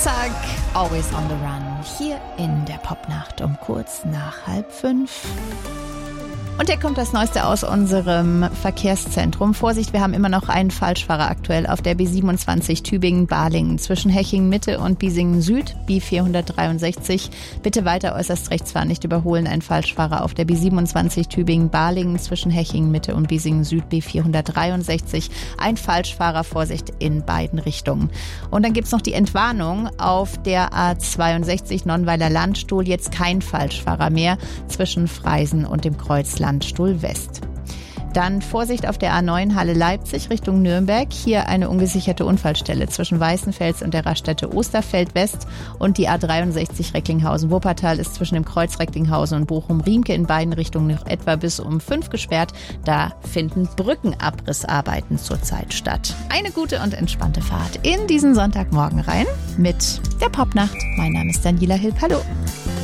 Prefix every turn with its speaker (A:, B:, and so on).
A: Sonntag, always on the run, hier in der Popnacht um kurz nach 4:30. Und hier kommt das Neueste aus unserem Verkehrszentrum. Vorsicht, wir haben immer noch einen Falschfahrer aktuell auf der B27 Tübingen-Balingen zwischen Hechingen Mitte und Biesingen Süd, B463. Bitte weiter äußerst rechts fahren, nicht überholen. Ein Falschfahrer auf der B27 Tübingen-Balingen zwischen Hechingen Mitte und Biesingen Süd, B463. Ein Falschfahrer, Vorsicht in beiden Richtungen. Und dann gibt's noch die Entwarnung auf der A62 Nonnweiler Landstuhl. Jetzt kein Falschfahrer mehr zwischen Freisen und dem Kreuz Landstuhl West. Dann Vorsicht auf der A9 Halle Leipzig Richtung Nürnberg. Hier eine ungesicherte Unfallstelle zwischen Weißenfels und der Raststätte Osterfeld West. Und die A63 Recklinghausen-Wuppertal ist zwischen dem Kreuz Recklinghausen und Bochum-Riemke in beiden Richtungen noch etwa bis um 5 gesperrt. Da finden Brückenabrissarbeiten zurzeit statt. Eine gute und entspannte Fahrt in diesen Sonntagmorgen rein mit der Popnacht. Mein Name ist Daniela Hilp. Hallo.